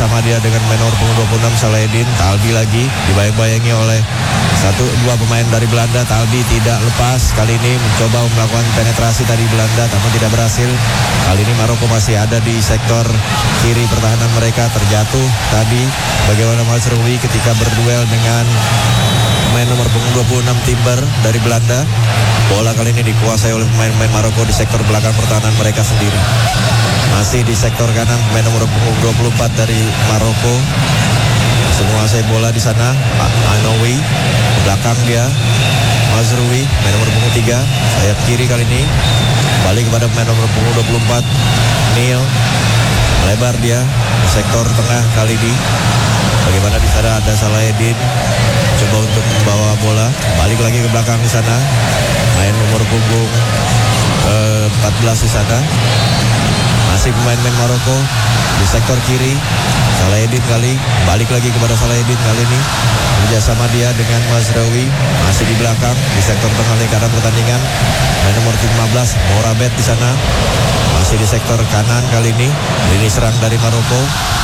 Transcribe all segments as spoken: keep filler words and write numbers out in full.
sama dia dengan main nomor punggung dua puluh enam Salahuddin. Talbi lagi dibayang-bayangi oleh satu dua pemain dari Belanda. Talbi tidak lepas, kali ini mencoba melakukan penetrasi tadi Belanda namun tidak berhasil. Kali ini Maroko masih ada di sektor kiri pertahanan mereka, terjatuh tadi bagaimana Mazraoui ketika berduel dengan pemain nomor punggung dua puluh enam Timber dari Belanda. Bola kali ini dikuasai oleh pemain-pemain Maroko di sektor belakang pertahanan mereka sendiri. Masih di sektor kanan pemain nomor punggung dua puluh empat dari Maroko. Menguasai bola di sana. Ainaoui belakang dia. Mazraoui pemain nomor punggung tiga, sayap kiri kali ini. Balik kepada pemain nomor punggung dua puluh empat Neil. Melebar dia di sektor tengah kali ini. Bagaimana di sana ada Salahuddin coba untuk membawa bola, balik lagi ke belakang di sana. Main nomor punggung eh, empat belas di sana. Masih pemain-pemain Maroko di sektor kiri. Salahuddin kali, balik lagi kepada Salahuddin kali ini. Kerjasama dia dengan Mazraoui masih di belakang di sektor tengah kanan pertandingan. Main nomor lima belas Morabet di sana. Masih di sektor kanan kali ini. Lini serang dari Maroko.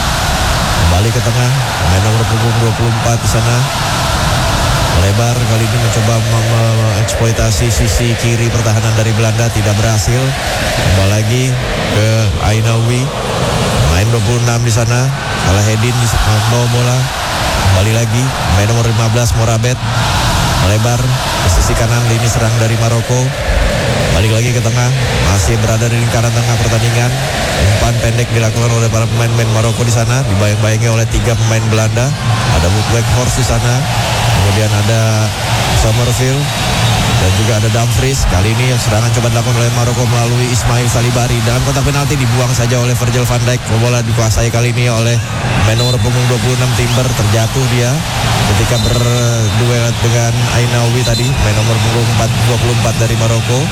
Balik ke tengah, main nomor punggung dua puluh empat di sana. Melebar kali ini mencoba mengeksploitasi sisi kiri pertahanan dari Belanda, tidak berhasil. Kembali lagi ke Ainaoui. Main dua puluh enam di sana. Salahuddin membawa bola. Kembali lagi main nomor lima belas Morabet. Melebar ke sisi kanan lini serang dari Maroko. Balik lagi ke tengah, masih berada di lingkaran tengah pertandingan. Umpan pendek dilakukan oleh para pemain-pemain Maroko di sana, dibayang-bayangi oleh tiga pemain Belanda. Ada Weghorst di sana, kemudian ada Somerville dan juga ada Dumfries. Kali ini serangan coba dilakukan oleh Maroko melalui Ismail Salibari. Dalam kotak penalti dibuang saja oleh Virgil van Dijk. Bola dikuasai kali ini oleh pemain nomor punggung dua puluh enam Timber. Terjatuh dia ketika berduel dengan Ainaoui tadi, main nomor punggung dua puluh empat dari Maroko.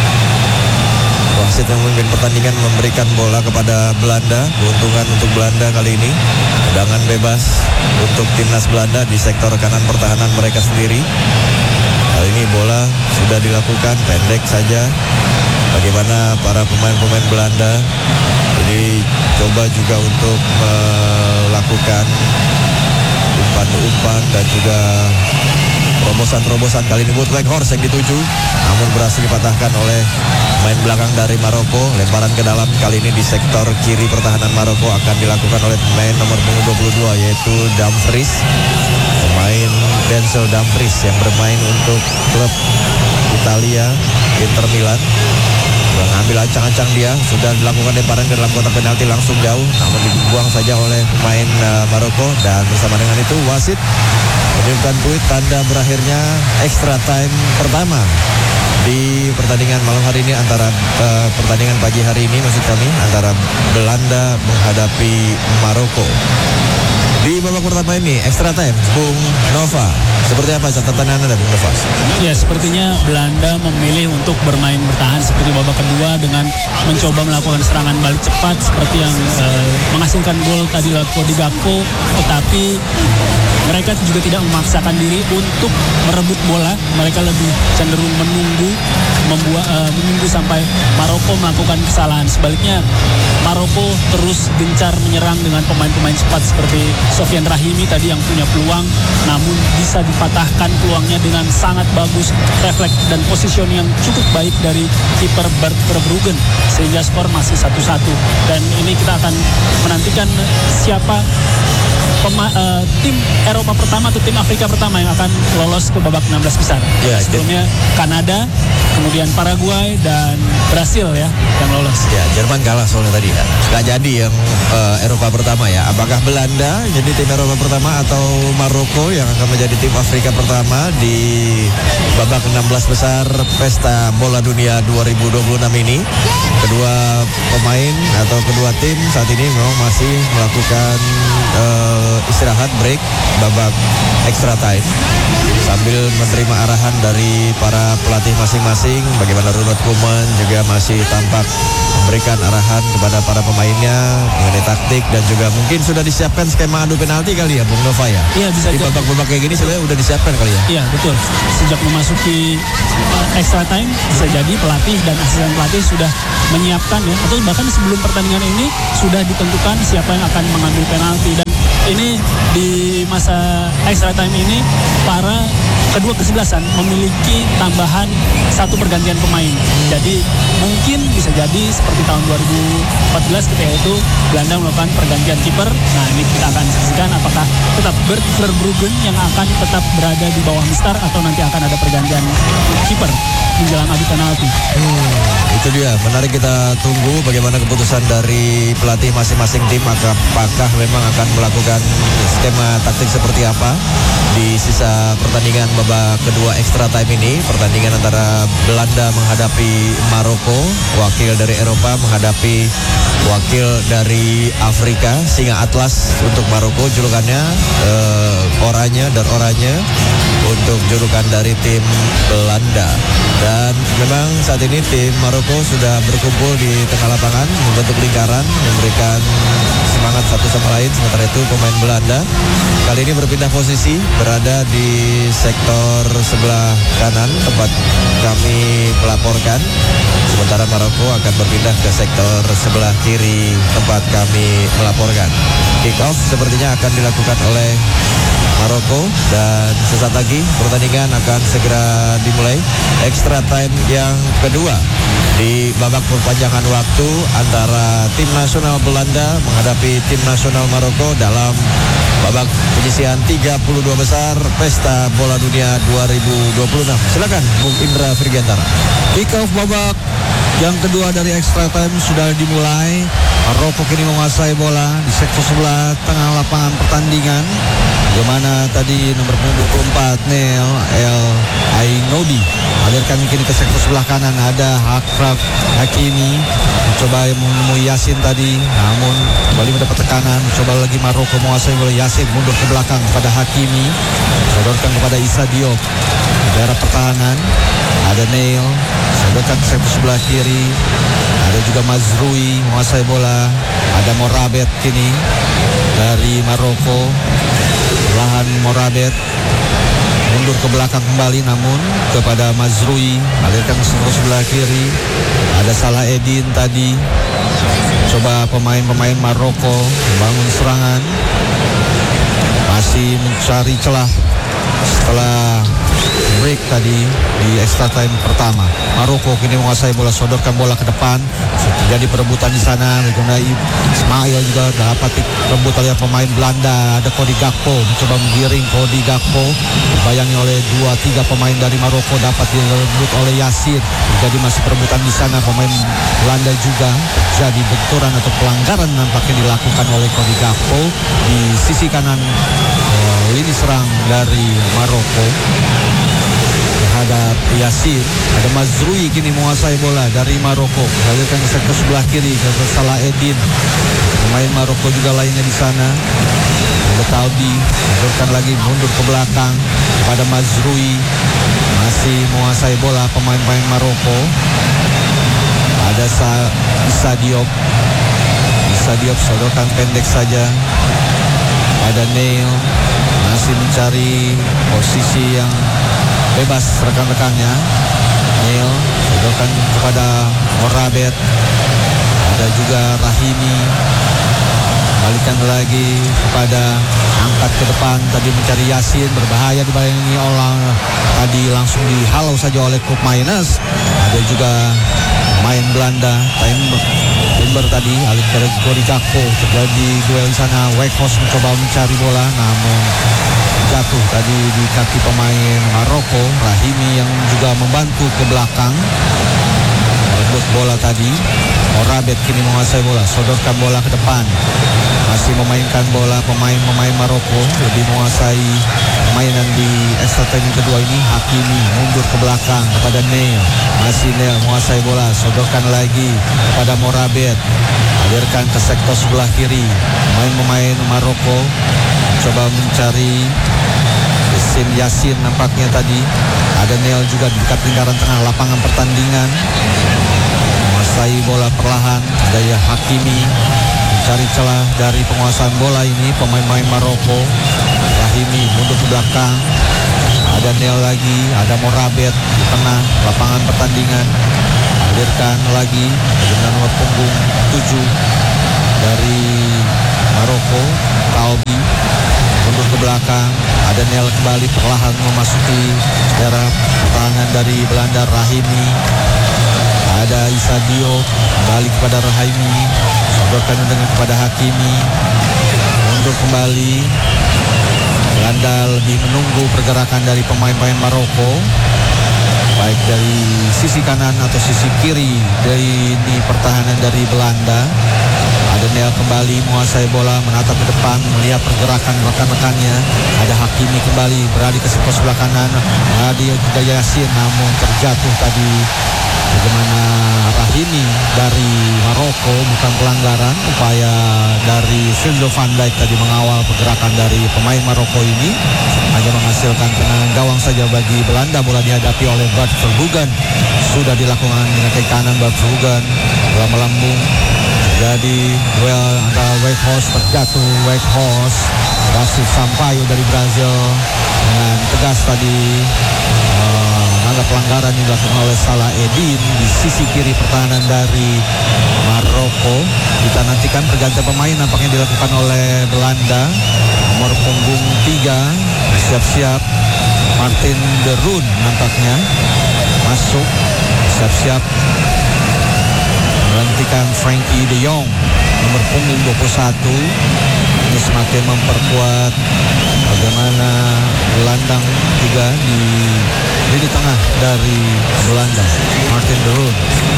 Wasit yang memimpin pertandingan memberikan bola kepada Belanda. Keuntungan untuk Belanda kali ini. Tendangan bebas untuk timnas Belanda di sektor kanan pertahanan mereka sendiri. Kali ini bola sudah dilakukan pendek saja. Bagaimana para pemain-pemain Belanda jadi coba juga untuk melakukan umpan-umpan dan juga terobosan-terobosan. Kali ini Weghorst yang dituju, namun berhasil dipatahkan oleh main belakang dari Maroko. Lemparan ke dalam kali ini di sektor kiri pertahanan Maroko akan dilakukan oleh pemain nomor punggung dua puluh dua yaitu Dumfries. Pemain Denzel Dumfries yang bermain untuk klub Italia Inter Milan. Mengambil ancang-ancang dia, sudah dilakukan lemparan ke dalam kotak penalti langsung jauh, namun dibuang saja oleh pemain uh, Maroko. Dan bersama dengan itu wasit menunjukkan tweet tanda berakhirnya extra time pertama di pertandingan malam hari ini antara uh, pertandingan pagi hari ini maksud kami antara Belanda menghadapi Maroko. Di babak pertama ini extra time, Bung Nova, seperti apa catatan Anda, Bung Nova? Ya, sepertinya Belanda memilih untuk bermain bertahan seperti babak kedua dengan mencoba melakukan serangan balik cepat seperti yang uh, menghasilkan gol tadi lewat Cody Gakpo, tetapi mereka juga tidak memaksakan diri untuk merebut bola. Mereka lebih cenderung menunggu membuat uh, menunggu sampai Maroko melakukan kesalahan. Sebaliknya Maroko terus gencar menyerang dengan pemain-pemain cepat seperti Sofian Rahimi tadi yang punya peluang, namun bisa dipatahkan peluangnya dengan sangat bagus, refleks dan position yang cukup baik dari kiper Bert Verbruggen, sehingga skor masih satu satu. Dan ini kita akan menantikan siapa Pema, uh, tim Eropa pertama atau tim Afrika pertama yang akan lolos ke babak enam belas besar. Ya, sebelumnya Kanada, kemudian Paraguay dan Brasil ya yang lolos. Ya, Jerman kalah soalnya tadi ya. Gak jadi yang uh, Eropa pertama ya. Apakah Belanda jadi tim Eropa pertama atau Maroko yang akan menjadi tim Afrika pertama di babak enam belas besar Pesta Bola Dunia dua ribu dua puluh enam ini? Kedua pemain atau kedua tim saat ini memang masih melakukan uh, istirahat break babak extra time sambil menerima arahan dari para pelatih masing-masing. Bagaimana Ronald Koeman juga masih tampak memberikan arahan kepada para pemainnya mengenai taktik dan juga mungkin sudah disiapkan skema adu penalti kali ya Bung Nova ya. Iya, bisa di babak-babak kayak gini sebenarnya udah disiapkan kali ya. Iya betul. Sejak memasuki uh, extra time bisa jadi pelatih dan asisten pelatih sudah menyiapkan ya, atau bahkan sebelum pertandingan ini sudah ditentukan siapa yang akan mengambil penalti. Dan ini di masa extra time ini para kedua kesebelasan memiliki tambahan satu pergantian pemain. Jadi mungkin bisa jadi seperti tahun dua ribu empat belas ketika itu Belanda melakukan pergantian kiper. Nah, ini kita akan saksikan apakah tetap Bert Verbruggen yang akan tetap berada di bawah Mistar atau nanti akan ada pergantian kiper menjelang adu penalti. Hmm, itu dia, menarik, kita tunggu bagaimana keputusan dari pelatih masing-masing tim. Apakah memang akan melakukan skema taktik seperti apa di sisa pertandingan babak kedua extra time ini. Pertandingan antara Belanda menghadapi Maroko, wakil dari Eropa menghadapi wakil dari Afrika, Singa Atlas untuk Maroko julukannya, eh, oranye dan oranye untuk julukan dari tim Belanda. Dan memang saat ini tim Maroko sudah berkumpul di tengah lapangan membentuk lingkaran, memberikan semangat satu sama lain. Sementara itu pemain Belanda kali ini berpindah posisi, berada di sektor sebelah kanan tempat kami melaporkan. Sementara Maroko akan berpindah ke sektor sebelah kiri tempat kami melaporkan. Kick off sepertinya akan dilakukan oleh Maroko dan sesaat lagi pertandingan akan segera dimulai. Extra time yang kedua di babak perpanjangan waktu antara tim nasional Belanda menghadapi tim nasional Maroko dalam babak penyisihan tiga puluh dua besar Pesta Bola Dunia dua ribu dua puluh enam. Silakan Bung Indra Virgiantara. Kick off babak yang kedua dari extra time sudah dimulai. Maroko kini menguasai bola di sektor sebelah tengah lapangan pertandingan. Bagaimana tadi nomor punggung dua puluh empat Neil El Ainobi alirkan kini ke sektor sebelah kanan. Ada Akraf Hakimi mencoba menemui Yasin tadi, namun kembali mendapat tekanan. Coba lagi Maroko menguasai bola. Yasin mundur ke belakang kepada Hakimi, sodorkan kepada Issa Diop di daerah pertahanan. Ada Neil, sodorkan ke sektor sebelah kiri. Ada juga Mazrui menguasai bola. Ada Morabet kini dari Maroko. Lahan Morabet mundur ke belakang kembali, namun kepada Mazrui, alirkan ke sebelah kiri. Ada Salah Edin tadi. Coba pemain-pemain Maroko membangun serangan, masih mencari celah setelah break tadi di extra time pertama. Maroko kini menguasai bola, sodorkan bola ke depan. Terjadi perebutan di sana. Bagaimana Ismail juga dapat direbut oleh pemain Belanda. Ada Cody Gakpo mencoba menggiring. Cody Gakpo dibayangi oleh dua tiga pemain dari Maroko, dapat direbut oleh Yasin. Jadi masih perebutan di sana. Pemain Belanda juga jadi benturan atau pelanggaran nampaknya dilakukan oleh Cody Gakpo di sisi kanan uh, lini serang dari Maroko terhadap Yasin. Ada Mazrui kini menguasai bola dari Maroko, alirkan ke sektor sebelah kiri ke Salah Edin. Pemain Maroko juga lainnya di sana. Ada Talbi, alirkan lagi mundur ke belakang pada Mazrui, masih menguasai bola pemain-pemain Maroko. Ada Sa- Issa Diop, Issa Diop sodorkan pendek saja. Ada Neil, masih mencari posisi yang bebas rekan-rekannya. Neil sodorkan kepada Morabet. Ada juga Rahimi, balikan lagi kepada angkat ke depan tadi mencari Yasin, berbahaya dibayangi orang tadi, langsung dihalau saja oleh Kop Minus. Ada juga main Belanda Timber, Timber tadi alih ke Cody Gakpo, terjadi duel di sana. Weghorst mencoba mencari bola, namun jatuh tadi di kaki pemain Maroko. Rahimi yang juga membantu ke belakang merebut bola tadi. Morabet kini menguasai bola, sodorkan bola ke depan, masih memainkan bola pemain-pemain Maroko, lebih menguasai permainan di extra time kedua ini. Hakimi mundur ke belakang kepada Neil, masih Neil menguasai bola, sodorkan lagi kepada Morabet, alirkan ke sektor sebelah kiri. Pemain-pemain Maroko coba mencari Yasin Yasin nampaknya tadi. Ada Neil juga di dekat lingkaran tengah lapangan pertandingan, menguasai bola perlahan. Ada ya Hakimi mencari celah dari penguasaan bola ini pemain-pemain Maroko. Rahimi mundur ke belakang. Ada Neil lagi, ada Morabet di tengah lapangan pertandingan. Alirkan lagi dengan nomor punggung tujuh dari Maroko, Talbi. Nel kembali perlahan memasuki daerah pertahanan dari Belanda. Rahimi, ada Issa Diop, kembali kepada Rahimi, sodorkan dengan kepada Hakimi, mundur kembali. Belanda lebih menunggu pergerakan dari pemain-pemain Maroko, baik dari sisi kanan atau sisi kiri dari ini pertahanan dari Belanda. Ada Nel kembali menguasai bola, menatap ke depan, melihat pergerakan rekan-rekannya. Ada Hakimi kembali beralih ke pos sebelah kanan. Ada juga Yasin, namun terjatuh tadi. Bagaimana Rahimi dari Maroko, bukan pelanggaran. Upaya dari Virgil van Dijk tadi mengawal pergerakan dari pemain Maroko ini hanya menghasilkan tendangan gawang saja bagi Belanda. Bola dihadapi oleh Bart Verbruggen, sudah dilakukan dengan kaki kanan Bart Verbruggen, bola melambung. Jadi duel antara Weghorst, terjatuh Weghorst. Wasit Sampaio dari Brazil dengan tegas tadi uh, menganggap pelanggaran yang dilakukan oleh Salah Eddin di sisi kiri pertahanan dari Maroko. Kita nantikan pergantian pemain nampaknya dilakukan oleh Belanda. Nomor punggung tiga siap-siap Martin de Roon nampaknya masuk, siap-siap menggantikan Frankie de Jong. Nomor punggung dua puluh satu ini semakin memperkuat bagaimana gelandang tiga di lini tengah dari Belanda. Martin de Roon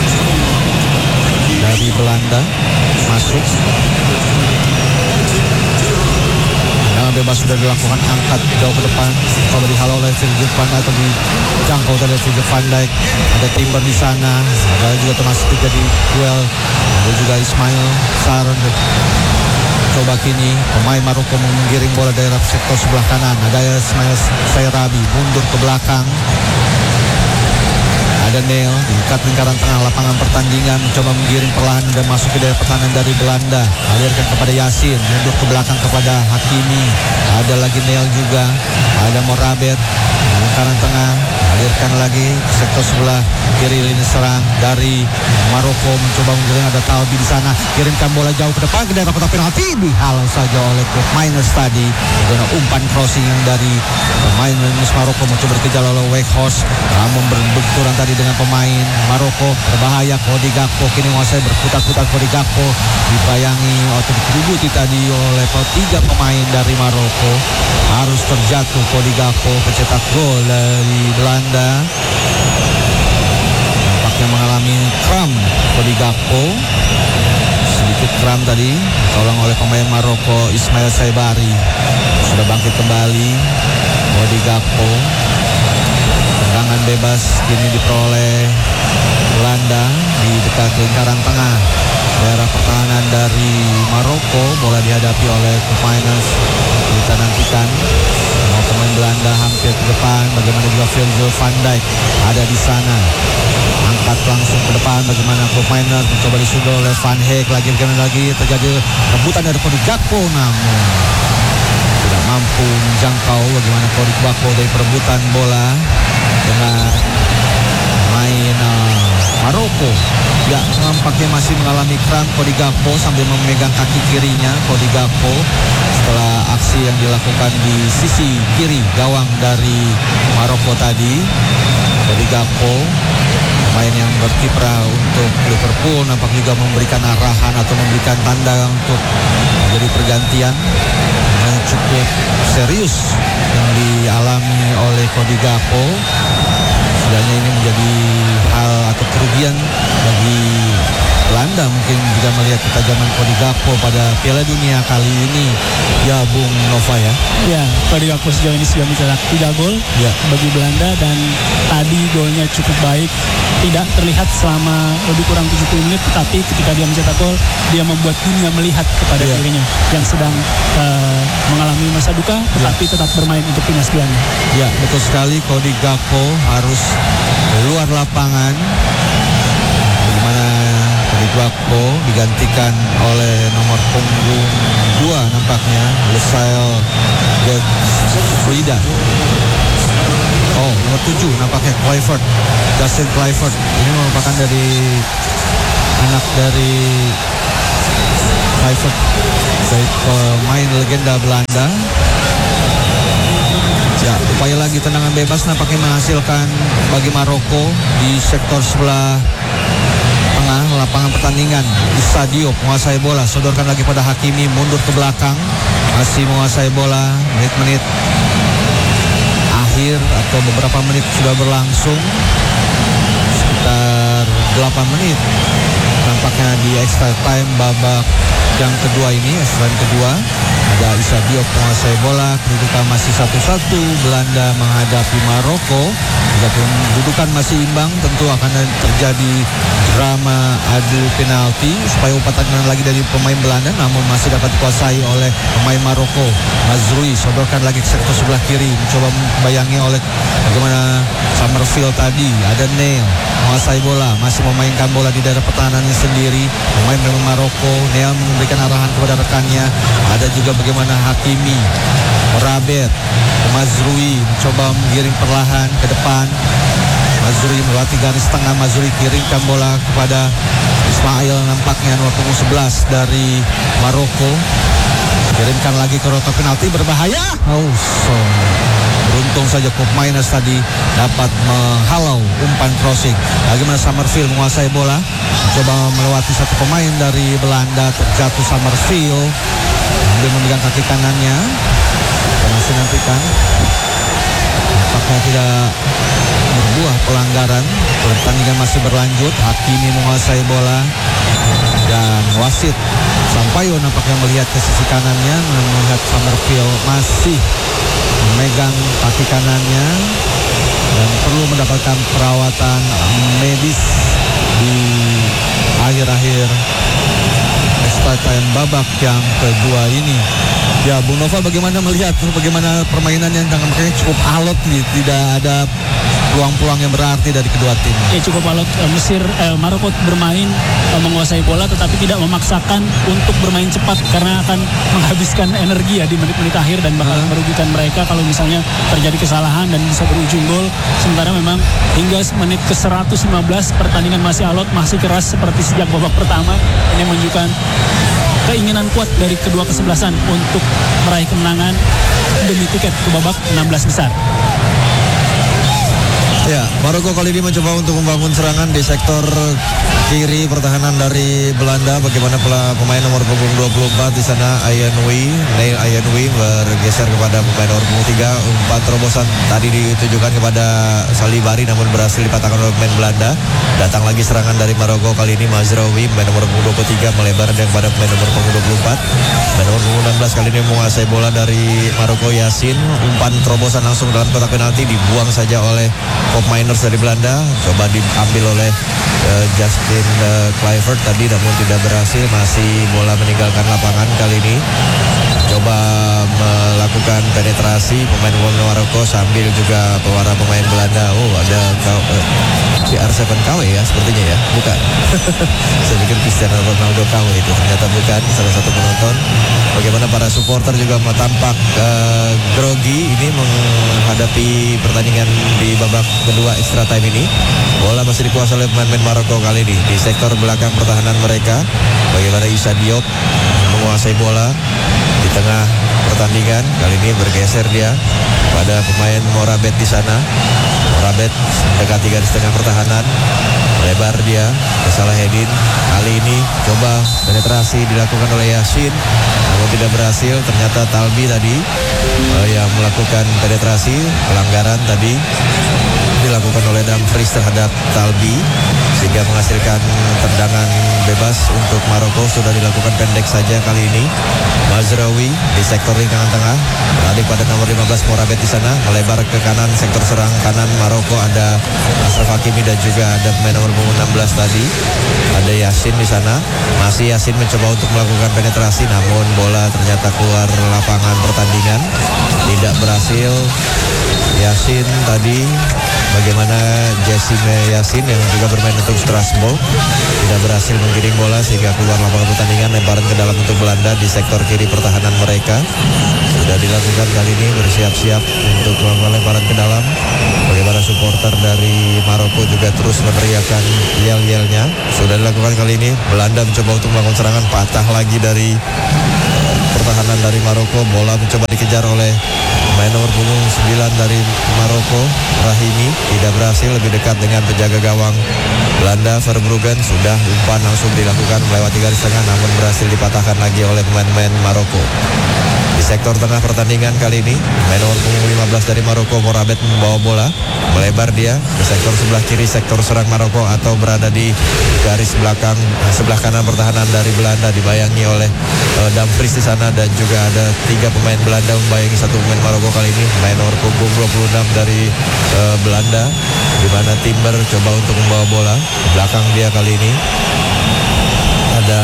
dari Belanda masuk. Tendangan bebas sudah dilakukan, angkat jauh ke depan, coba dihalau oleh Virgil van Dijk atau dijangkau dari Virgil van Dijk. Ada Timber di sana, ada juga Thomas Tiga di duel, ada juga Ismail Sarr. Coba kini pemain Maroko menggiring bola dari sektor sebelah kanan. Ada Ismail Sayrabi mundur ke belakang. Ada Nel di dekat lingkaran tengah lapangan pertandingan, mencoba menggiring perlahan dan masuk ke daerah pertahanan dari Belanda. Alirkan kepada Yasin, mundur ke belakang kepada Hakimi. Ada lagi Nel juga, ada Morabet di lingkaran tengah, alirkan lagi ke sektor sebelah kiri lini serang dari Maroko, mencoba menggiring. Ada Talbi di sana, kirimkan bola jauh ke depan ke daerah kotak penalti, dihalau saja oleh Kurt Miners tadi dengan umpan crossing yang dari pemain Maroko mencoba dikejar oleh Weghorst, namun berbenturan tadi dengan pemain Maroko. Berbahaya Cody Gakpo, kini menguasai, berputar-putar Cody Gakpo, dibayangi atau dikerubuti tadi oleh tiga pemain dari Maroko. Harus terjatuh Cody Gakpo, pencetak gol dari Belanda. Nampaknya mengalami kram Cody Gakpo, sedikit kram tadi, tolong oleh pemain Maroko Ismail Saibari. Sudah bangkit kembali Cody Gakpo. Tendangan bebas kini diperoleh Belanda di dekat lingkaran tengah daerah pertahanan dari Maroko. Bola dihadapi oleh Miners. Kita nantikan mau pemain Belanda hampir ke depan. Bagaimana juga Virgil van Dijk ada di sana, angkat langsung ke depan. Bagaimana Miners mencoba disundul oleh Van Heek. Lagi bagaimana lagi terjadi rebutan dari Cody Gakpo, namun tidak mampu menjangkau. Bagaimana Cody Gakpo dari perebutan bola dengan main uh, Maroko. Ya, nampaknya masih mengalami kram Cody Gakpo sambil memegang kaki kirinya Cody Gakpo setelah aksi yang dilakukan di sisi kiri gawang dari Maroko tadi. Cody Gakpo, pemain yang berkiprah untuk Liverpool, nampak juga memberikan arahan atau memberikan tanda untuk menjadi pergantian yang cukup serius yang dialami oleh Cody Gakpo. Sebenarnya ini menjadi hal atau kerugian bagi Belanda mungkin juga melihat ketajaman Cody Gakpo pada Piala Dunia kali ini. Ya, Bung Nova ya. Ya, Cody Gakpo sejauh ini sudah mencetak tiga gol ya bagi Belanda, dan tadi golnya cukup baik. Tidak terlihat selama lebih kurang tujuh puluh menit, tetapi ketika dia mencetak gol, dia membuat dunia melihat kepada ya. dirinya yang sedang uh, mengalami masa duka, tetapi ya. tetap bermain untuk timnas Belanda. Ya, betul sekali. Cody Gakpo harus keluar lapangan. Bagaimana Cody Gakpo digantikan oleh nomor punggung dua nampaknya, Lesail Frida. Oh, nomor tujuh nampaknya Kluivert, Justin Kluivert. Ini merupakan dari anak dari Kluivert, dari pemain legenda Belanda. Upaya lagi tendangan bebas nampaknya menghasilkan bagi Maroko di sektor sebelah tengah lapangan pertandingan. Issa Diop menguasai bola, sodorkan lagi pada Hakimi, mundur ke belakang, masih menguasai bola. Menit-menit akhir atau beberapa menit sudah berlangsung, sekitar delapan menit nampaknya di extra time babak yang kedua ini. Extra time kedua ada Issa Diop menguasai bola, kedudukan masih satu satu, Belanda menghadapi Maroko. Jika kedudukan masih imbang, tentu akan terjadi drama adu penalti supaya pertandingan lagi dari pemain Belanda, namun masih dapat dikuasai oleh pemain Maroko. Mazrui sodorkan lagi ke sektor sebelah kiri, mencoba membayangi oleh bagaimana Summerfield tadi. Ada Neil menguasai bola, masih memainkan bola di daerah pertahanannya sendiri. Pemain dari Maroko, Neil memberikan arahan kepada rekannya. Ada juga bagaimana Hakimi, Rabet, Mazrui mencoba menggiring perlahan ke depan. Mazrui melewati garis tengah, Mazrui kirimkan bola kepada Ismail, nampaknya nomor punggung sebelas dari Maroko. Kirimkan lagi ke kotak penalti, berbahaya. Oh, so. Beruntung saja Koop Miners tadi dapat menghalau umpan crossing. Bagaimana Summerfield menguasai bola, mencoba melewati satu pemain dari Belanda, terjatuh Summerfield. Dia memegang kaki kanannya. Kita masih nantikan apakah tidak berbuah pelanggaran. Pertandingan masih berlanjut. Hakimi menguasai bola dan wasit Sampaio nampaknya melihat ke sisi kanannya, melihat Summerfield masih memegang kaki kanannya dan perlu mendapatkan perawatan medis di akhir-akhir extra time babak yang kedua ini. Ya, Bung Nova, bagaimana melihat bagaimana permainan yang tampaknya cukup alot nih, tidak ada peluang-peluang yang berarti dari kedua tim. Ya, cukup alot. Mesir, eh, Maroko bermain eh, menguasai bola tetapi tidak memaksakan untuk bermain cepat karena akan menghabiskan energi ya di menit-menit akhir dan bakal hmm. merugikan mereka kalau misalnya terjadi kesalahan dan bisa berujung gol. Sementara memang hingga menit ke seratus lima belas pertandingan masih alot, masih keras seperti sejak babak pertama. Ini menunjukkan keinginan kuat dari kedua kesebelasan untuk meraih kemenangan demi tiket ke babak enam belas besar. Ya, Maroko kali ini mencoba untuk membangun serangan di sektor kiri pertahanan dari Belanda. Bagaimana pula pemain nomor punggung dua puluh empat di sana, Ayanwi, Neil Ayanwi bergeser kepada pemain nomor punggung tiga. Umpan terobosan tadi ditujukan kepada Salibari namun berhasil dipatahkan oleh pemain Belanda. Datang lagi serangan dari Maroko kali ini, Mazraoui pemain nomor punggung dua puluh tiga melebar dan kepada pemain nomor punggung dua puluh empat. Pemain nomor punggung enam belas kali ini menguasai bola dari Maroko, Yasin. Umpan terobosan langsung dalam kotak penalti dibuang saja oleh Koop Miners dari Belanda. Coba diambil oleh uh, Justin uh, Kluivert tadi namun tidak berhasil. Masih bola meninggalkan lapangan kali ini. Coba melakukan penetrasi pemain Maroko sambil juga pewara pemain Belanda. Oh, ada uh, P R tujuh K W ya sepertinya ya. Bukan. Saya pikir Cristiano Ronaldo K W itu. Ternyata bukan, salah satu penonton. Bagaimana para supporter juga tampak uh, grogi ini menghadapi pertandingan di babak kedua extra time ini. Bola masih dikuasai oleh pemain-pemain Maroko kali ini di sektor belakang pertahanan mereka. Bagaimana Issa Diop menguasai bola di tengah pertandingan. Kali ini bergeser dia pada pemain Morabet di sana. Morabet mendekati garis tengah pertahanan. Lebar dia ke Salahedin. Kali ini coba penetrasi dilakukan oleh Yasin namun tidak berhasil. Ternyata Talbi tadi uh, yang melakukan penetrasi. Pelanggaran tadi dilakukan oleh Dumfries terhadap Talbi sehingga menghasilkan tendangan bebas untuk Maroko. Sudah dilakukan pendek saja kali ini. Mazraoui di sektor lingkaran tengah beralih pada nomor lima belas Morabet di sana, melebar ke kanan sektor serang kanan Maroko. Ada Ashraf Hakimi dan juga ada pemain nomor punggung enam belas tadi. Ada Yasin di sana. Masih Yasin mencoba untuk melakukan penetrasi namun bola ternyata keluar lapangan pertandingan. Tidak berhasil. Yasin tadi, bagaimana Jessime Yasin yang juga bermain untuk Strasbourg tidak berhasil menggiring bola sehingga keluar lapangan pertandingan. Lemparan ke dalam untuk Belanda di sektor kiri pertahanan mereka. Sudah dilakukan kali ini, bersiap-siap untuk melakukan lemparan ke dalam. Bagaimana supporter dari Maroko juga terus meneriakan yel-yelnya. Sudah dilakukan kali ini. Belanda mencoba untuk melakukan serangan, patah lagi dari pertahanan dari Maroko. Bola mencoba dikejar oleh Pemain nomor punggung sembilan dari Maroko, Rahimi, tidak berhasil, lebih dekat dengan penjaga gawang Belanda, Verbruggen. Sudah umpan langsung dilakukan melewati garis tengah, namun berhasil dipatahkan lagi oleh pemain-pemain Maroko. Di sektor tengah pertandingan kali ini, pemain nomor punggung lima belas dari Maroko, Morabet, membawa bola. Melebar dia ke sektor sebelah kiri, sektor serang Maroko, atau berada di garis belakang sebelah kanan pertahanan dari Belanda, dibayangi oleh uh, Dumfries di sana, dan juga ada tiga pemain Belanda membayangi satu pemain Maroko kali ini. Pemain nomor punggung dua puluh enam dari uh, Belanda, di mana Timber coba untuk membawa bola. Di belakang dia kali ini ada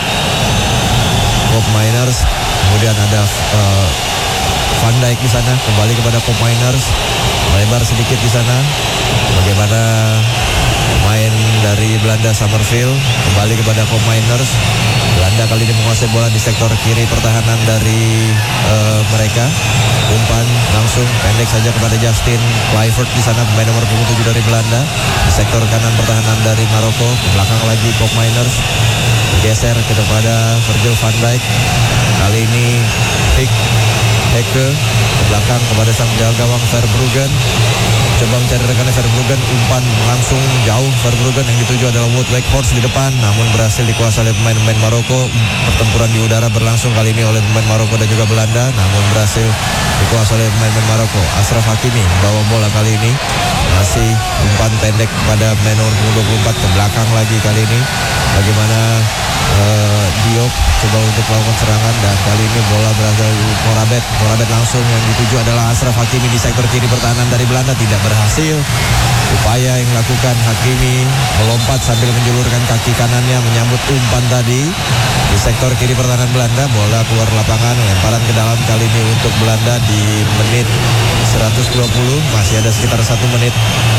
Bob Miners, kemudian ada uh, Van Dijk di sana, kembali kepada Bob Miners, melebar sedikit di sana. Bagaimana main dari Belanda, Summerfield, kembali kepada Bob Miners. Belanda kali ini menguasai bola di sektor kiri pertahanan dari uh, mereka. Umpan langsung pendek saja kepada Justin Kluivert di sana, pemain nomor punggung tujuh dari Belanda. Di sektor kanan pertahanan dari Maroko, ke belakang lagi Bob Miners, geser kepada Virgil van Dijk. Kali ini Hick Heke ke belakang kepada sang penjaga gawang Verbruggen. Coba mencari rekannya Verbruggen, umpan langsung jauh Verbruggen, yang dituju adalah Wout Weghorst di depan, namun berhasil dikuasai oleh pemain-pemain Maroko. Pertempuran di udara berlangsung kali ini oleh pemain Maroko dan juga Belanda, namun berhasil dikuasai oleh pemain-pemain Maroko. Ashraf Hakimi bawa bola kali ini, masih umpan pendek pada pemain nomor dua puluh empat, ke belakang lagi kali ini. Bagaimana uh, Diop coba untuk melakukan serangan, dan kali ini bola berasal dari Morabet. Morabet langsung, yang dituju adalah Ashraf Hakimi di sektor kiri pertahanan dari Belanda, tidak berhasil. Upaya yang dilakukan Hakimi melompat sambil menjulurkan kaki kanannya menyambut umpan tadi di sektor kiri pertahanan Belanda. Bola keluar lapangan, lemparan ke dalam kali ini untuk Belanda di menit seratus dua puluh. Masih ada sekitar satu menit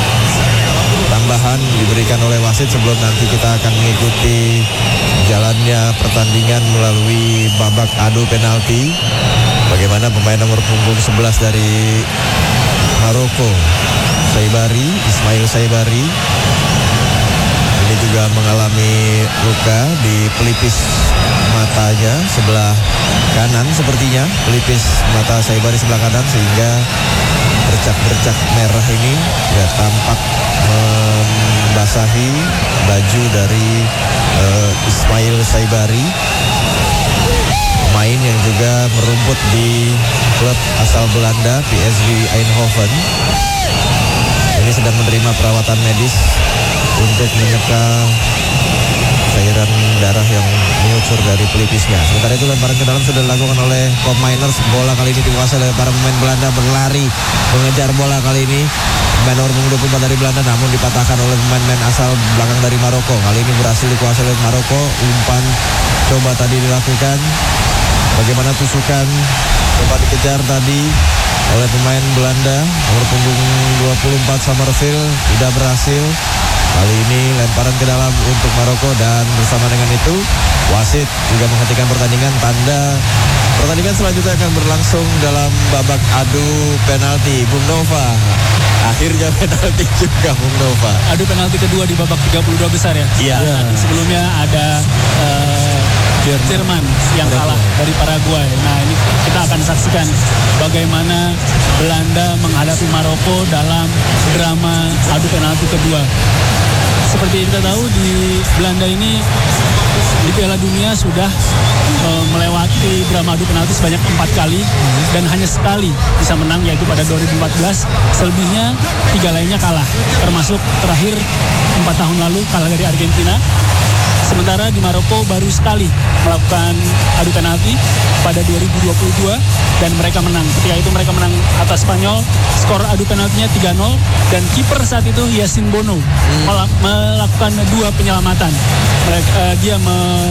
tambahan diberikan oleh wasit sebelum nanti kita akan mengikuti jalannya pertandingan melalui babak adu penalti. Bagaimana pemain nomor punggung sebelas dari Maroko, Saibari, Ismail Saibari, ini juga mengalami luka di pelipis matanya sebelah kanan, sepertinya pelipis mata Saibari sebelah kanan, sehingga bercak-bercak merah ini ya tampak membasahi baju dari uh, Ismail Saibari, pemain yang juga merumput di klub asal Belanda P S V Eindhoven. Ini sedang menerima perawatan medis untuk menyeka cairan darah yang mengucur dari pelipisnya. Sementara itu lemparan ke dalam sudah dilakukan oleh Bob Miners. Bola kali ini dikuasai oleh para pemain Belanda, berlari mengejar bola kali ini pemain nomor dua puluh empat dari Belanda, namun dipatahkan oleh pemain-pemain asal belakang dari Maroko. Kali ini berhasil dikuasai oleh Maroko. Umpan coba tadi dilakukan. Bagaimana tusukan coba dikejar tadi oleh pemain Belanda nomor punggung dua puluh empat Summerfield, tidak berhasil. Kali ini lemparan ke dalam untuk Maroko, dan bersama dengan itu wasit juga menghentikan pertandingan. Tanda pertandingan selanjutnya akan berlangsung dalam babak adu penalti. Bung Nova, akhirnya penalti juga Bung Nova. Adu penalti kedua di babak tiga puluh dua besar ya. Iya. Ya, sebelumnya ada uh, Jerman yang kalah dari Paraguay. Nah, ini kita akan saksikan bagaimana Belanda menghadapi Maroko dalam drama adu penalti kedua. Seperti kita tahu, di Belanda ini di Piala Dunia sudah uh, melewati drama adu penalti sebanyak empat kali dan hanya sekali bisa menang, yaitu pada dua ribu empat belas. Selebihnya tiga lainnya kalah, termasuk terakhir empat tahun lalu kalah dari Argentina. Sementara di Maroko baru sekali melakukan adu penalti pada dua ribu dua puluh dua dan mereka menang. Ketika itu mereka menang atas Spanyol, skor adu penaltinya tiga nol, dan kiper saat itu Yacine Bono hmm. melakukan dua penyelamatan. Mereka, uh, dia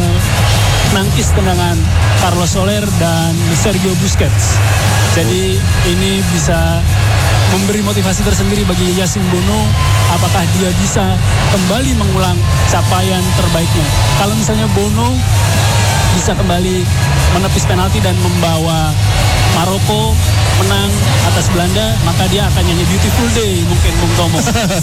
menangkis tendangan Carlos Soler dan Sergio Busquets. Jadi ini bisa memberi motivasi tersendiri bagi Yacine Bono, apakah dia bisa kembali mengulang capaian terbaiknya. Kalau misalnya Bono bisa kembali menepis penalti dan membawa Maroko menang atas Belanda, maka dia akan nyanyi Beautiful Day mungkin, Bung Tomo.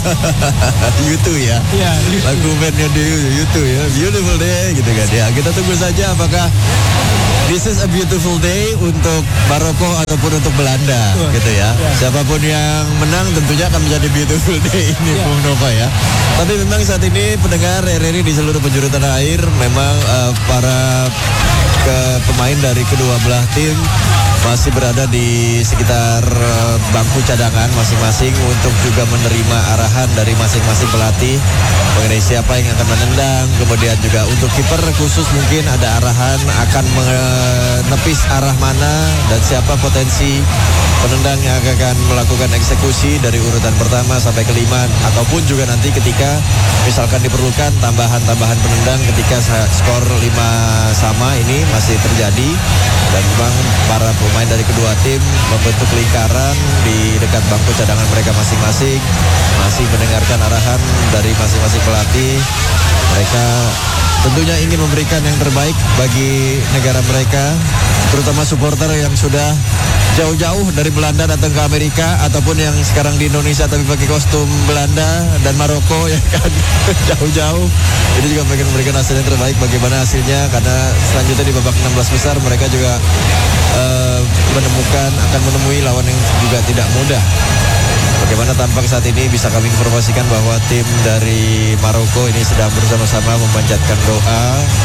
YouTube ya? Iya, lagu bandnya di YouTube ya, Beautiful Day gitu kan ya. Kita tunggu saja apakah this is a beautiful day untuk Maroko ataupun untuk Belanda, Betul. gitu ya. Ya. Siapapun yang menang tentunya akan menjadi beautiful day ini, Ya. Bung Nova ya. Tapi memang saat ini pendengar R R I di seluruh penjuru tanah air, memang uh, para ke pemain dari kedua belah tim masih berada di sekitar uh, bangku cadangan masing-masing untuk juga menerima arahan dari masing-masing pelatih mengenai siapa yang akan menendang. Kemudian juga untuk kiper khusus mungkin ada arahan akan menepis arah mana dan siapa potensi penendang yang akan melakukan eksekusi dari urutan pertama sampai kelima, ataupun juga nanti ketika misalkan diperlukan tambahan-tambahan penendang ketika skor lima sama ini masih terjadi. Dan memang para pemain dari kedua tim membentuk lingkaran di dekat bangku cadangan mereka masing-masing, masih mendengarkan arahan dari masing-masing pelatih. Mereka tentunya ingin memberikan yang terbaik bagi negara mereka, terutama supporter yang sudah jauh-jauh dari Belanda datang ke Amerika, ataupun yang sekarang di Indonesia tapi pakai kostum Belanda dan Maroko ya kan, jauh-jauh. Itu juga pengen memberikan hasil yang terbaik bagaimana hasilnya, karena selanjutnya di babak enam belas besar mereka juga uh, menemukan akan menemui lawan yang juga tidak mudah. Bagaimana tampak saat ini bisa kami informasikan bahwa tim dari Maroko ini sedang bersama-sama memanjatkan doa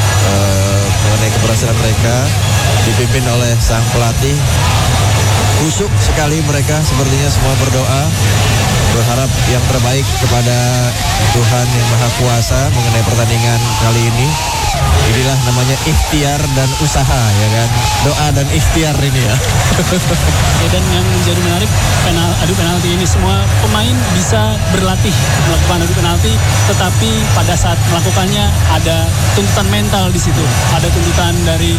uh, mengenai keberhasilan mereka, dipimpin oleh sang pelatih. Khusyuk sekali mereka, sepertinya semua berdoa, berharap yang terbaik kepada Tuhan Yang Maha Kuasa mengenai pertandingan kali ini. Inilah namanya ikhtiar dan usaha, ya kan? Doa dan ikhtiar ini ya. Ya, dan yang menjadi menarik, penal, adu penalti ini semua pemain bisa berlatih melakukan adu penalti, tetapi pada saat melakukannya ada tuntutan mental di situ, ada tuntutan dari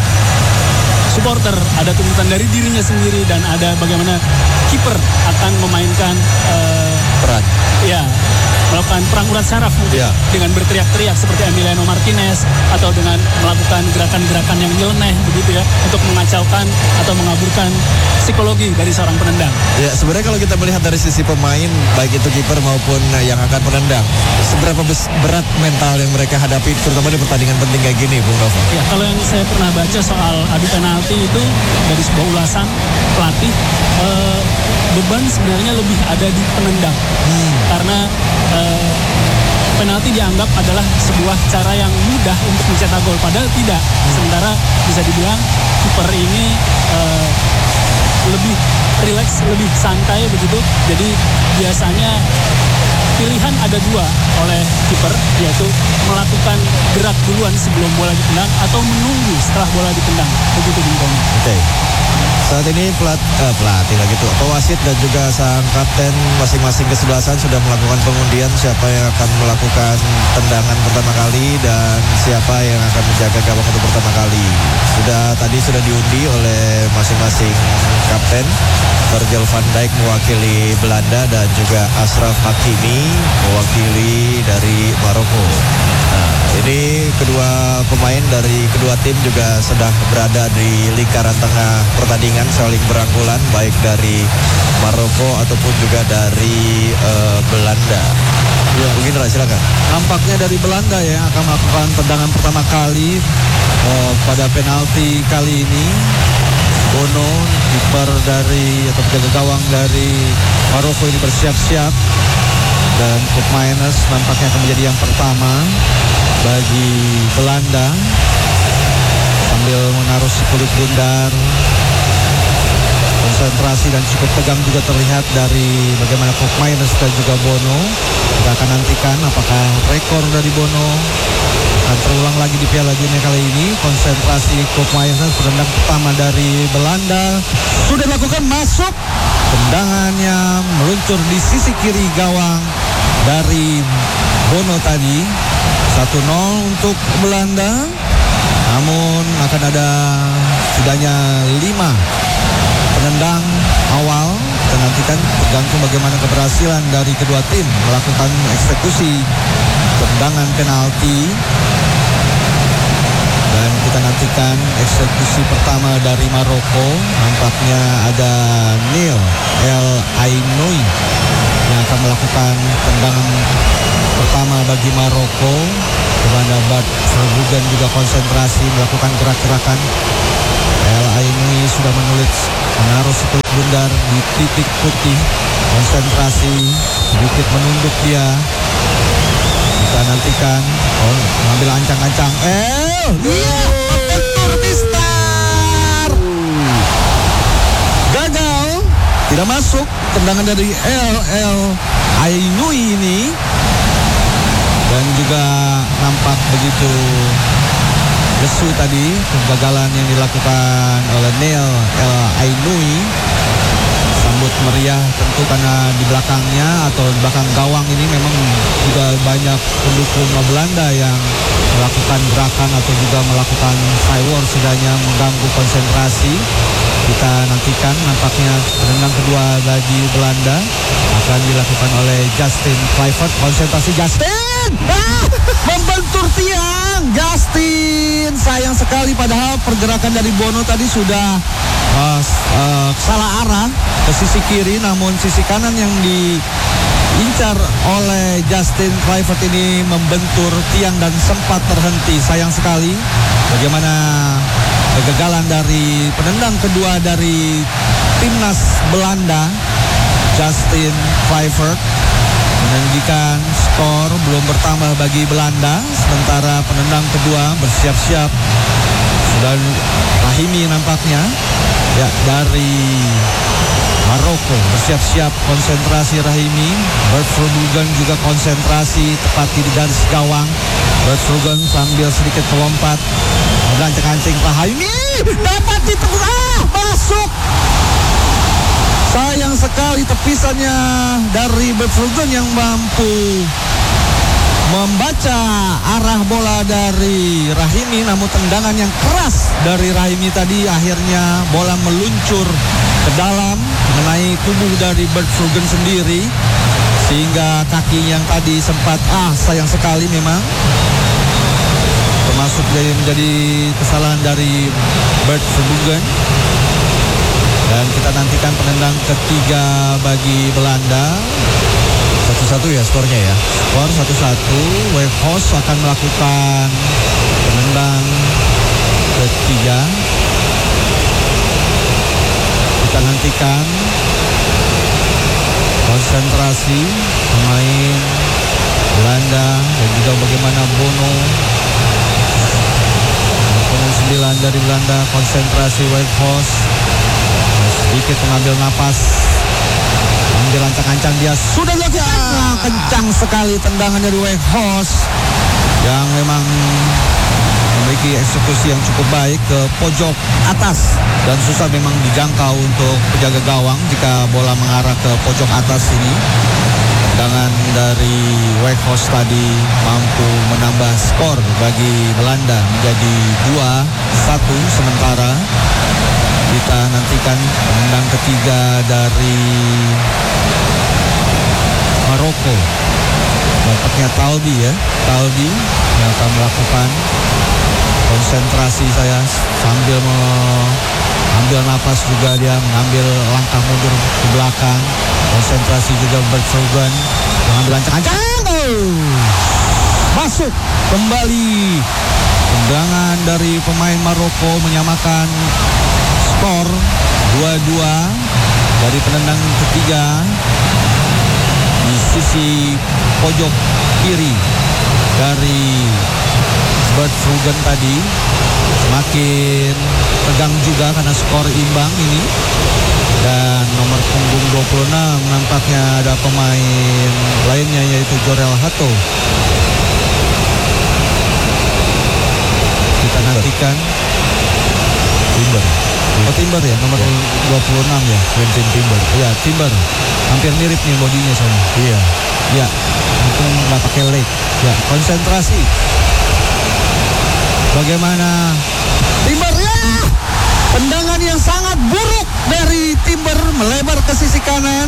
supporter, ada tuntutan dari dirinya sendiri, dan ada bagaimana kiper akan memainkan uh, Peran. ya melakukan perang urat saraf mungkin Ya. dengan berteriak-teriak seperti Emiliano Martinez, atau dengan melakukan gerakan-gerakan yang nyeleneh begitu ya, untuk mengacaukan atau mengaburkan psikologi dari seorang penendang. Ya, sebenarnya kalau kita melihat dari sisi pemain, baik itu kiper maupun yang akan menendang, seberapa bes- berat mental yang mereka hadapi, terutama di pertandingan penting kayak gini, Bung Nova? Ya, kalau yang saya pernah baca soal adu penalti itu dari sebuah ulasan pelatih, eh, beban sebenarnya lebih ada di penendang, hmm. karena eh, penalti dianggap adalah sebuah cara yang mudah untuk mencetak gol, padahal tidak. Hmm. Sementara bisa dibilang kiper ini eh, lebih rileks, lebih santai begitu. Jadi biasanya pilihan ada dua oleh kiper, yaitu melakukan gerak duluan sebelum bola ditendang atau menunggu setelah bola ditendang. Begitu Bung Tony. Oke. Okay. Saat ini pelat, eh, pelatih lagi tuh, pewasit dan juga sang kapten masing-masing kesebelasan sudah melakukan pengundian siapa yang akan melakukan tendangan pertama kali dan siapa yang akan menjaga gawang untuk pertama kali. Sudah tadi sudah diundi oleh masing-masing kapten. Virgil van Dijk mewakili Belanda dan juga Ashraf Hakimi mewakili dari Maroko. Nah, ini kedua pemain dari kedua tim juga sedang berada di lingkaran tengah pertandingan, saling berangkulan baik dari Maroko ataupun juga dari uh, Belanda. Ya, mungkin silakan. Nampaknya dari Belanda ya akan melakukan tendangan pertama kali uh, pada penalti kali ini. Bono, kiper dari atau penjaga gawang dari Maroko ini bersiap-siap, dan Koop Mainers nampaknya akan menjadi yang pertama bagi Belanda sambil menaruh si kulit bundar. Konsentrasi dan cukup tegang juga terlihat dari bagaimana Koop Mainers dan juga Bono. Kita akan nantikan apakah rekor dari Bono akan terulang lagi di Piala Dunia kali ini. Konsentrasi Koop Mainers, penendang pertama dari Belanda sudah dilakukan, masuk. Tendangannya meluncur di sisi kiri gawang dari Bono tadi. satu nol untuk Belanda. Namun akan ada setidaknya lima penendang awal. Kita nantikan tergantung bagaimana keberhasilan dari kedua tim melakukan eksekusi tendangan penalti. Dan kita nantikan eksekusi pertama dari Maroko. Nampaknya ada Neil El Ainoui yang akan melakukan tendangan pertama bagi Maroko. Di mana Bart Verbruggen juga konsentrasi melakukan gerak-gerakan ini sudah menulis menaruh sepelik bundar di titik putih. Konsentrasi, sedikit menunduk dia. Kita nantikan. Oh, mengambil ancang-ancang. Eh, iya, membentur Mister. Gagal, tidak masuk. Tendangan dari El El Ainui ini. Dan juga nampak begitu lesu tadi kegagalan yang dilakukan oleh Neil El Ainui. Sambut meriah tentu karena di belakangnya atau di belakang gawang ini memang juga banyak pendukung Belanda yang melakukan gerakan atau juga melakukan sidewalk setidaknya mengganggu konsentrasi. Kita nantikan nampaknya penendang kedua bagi Belanda akan dilakukan oleh Justin Kluivert. Konsentrasi Justin, ah, membentur tiang. Justin, sayang sekali padahal pergerakan dari Bono tadi sudah uh, uh, salah arah ke sisi kiri, namun sisi kanan yang diincar oleh Justin Kluivert ini membentur tiang dan sempat terhenti. Sayang sekali bagaimana kegagalan dari penendang kedua dari timnas Belanda, Justin Kluivert, meninggikan skor belum bertambah bagi Belanda. Sementara penendang kedua bersiap-siap sudah Rahimi nampaknya ya dari Maroko bersiap-siap konsentrasi Rahimi. Bert Verbruggen juga konsentrasi tepat di garis gawang. Bert Verbruggen sambil sedikit melompat mengancing-ancing Rahimi dapat ditebus, ah, masuk. Sayang sekali tepisannya dari Bert Verbruggen yang mampu membaca arah bola dari Rahimi, namun tendangan yang keras dari Rahimi tadi akhirnya bola meluncur ke dalam mengenai tubuh dari Bert Verbruggen sendiri sehingga kaki yang tadi sempat ah sayang sekali memang termasuk dari menjadi kesalahan dari Bert Verbruggen. Dan kita nantikan penendang ketiga bagi Belanda. Satu-satu ya skornya ya. Skor satu-satu. Weghorst akan melakukan penendang ketiga. Kita nantikan konsentrasi pemain Belanda dan juga bagaimana Bono. Pemain sembilan dari Belanda konsentrasi Weghorst. Sedikit mengambil napas. Ambil ancang-ancang dia sudah dilakukan. Nah, kencang sekali tendangan dari Weghorst yang memang memiliki eksekusi yang cukup baik ke pojok atas dan susah memang dijangkau untuk penjaga gawang jika bola mengarah ke pojok atas ini. Tendangan dari Weghorst tadi mampu menambah skor bagi Belanda menjadi dua satu. Sementara kita nantikan penendang ketiga dari Maroko. Nampaknya Talbi ya. Talbi yang akan melakukan konsentrasi saya sambil mengambil napas juga dia mengambil langkah mundur ke belakang. Konsentrasi juga Bert Verbruggen mengambil ancang-ancang. Oh! Masuk kembali. Tendangan dari pemain Maroko menyamakan skor dua dua dari penendang ketiga di sisi pojok kiri dari Bert Verbruggen tadi. Semakin tegang juga karena skor imbang ini. Dan nomor punggung dua puluh enam nampaknya ada pemain lainnya yaitu Jorel Hato. Kita nantikan Timber. Oh Timber ya, nomor ya. dua puluh enam ya, Quentin Timber. Iya, Timber. Hampir mirip nih bodinya sama. Iya. Ya, mungkin nggak pakai leg. Ya, konsentrasi. Bagaimana Timber ya? Tendangan yang sangat buruk dari Timber melebar ke sisi kanan.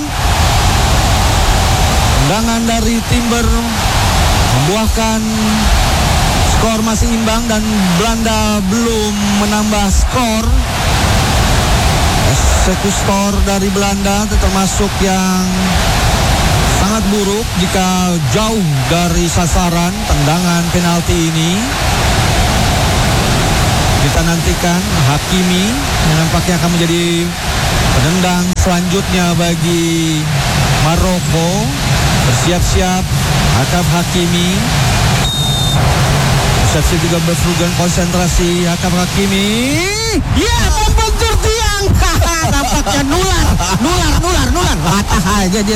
Tendangan dari Timber membuahkan skor masih imbang dan Belanda belum menambah skor. Eksekutor dari Belanda termasuk yang sangat buruk jika jauh dari sasaran tendangan penalti ini. Kita nantikan Hakimi yang nampaknya akan menjadi penendang selanjutnya bagi Maroko. Bersiap-siap Achraf Hakimi. Persepsi juga berpeluang konsentrasi. Achraf Hakimi. Ya, membentur tiang. Nampaknya nular, nular, nular, nular. Patah aja dia.